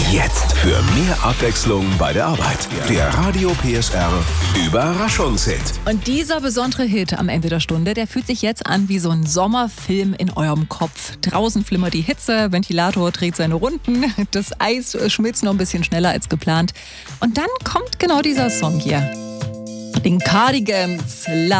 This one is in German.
Jetzt für mehr Abwechslung bei der Arbeit. Der Radio PSR Überraschungshit. Und dieser besondere Hit am Ende der Stunde, der fühlt sich jetzt an wie so ein Sommerfilm in eurem Kopf. Draußen flimmert die Hitze, Ventilator dreht seine Runden, das Eis schmilzt noch ein bisschen schneller als geplant. Und dann kommt genau dieser Song hier. Den Cardigans.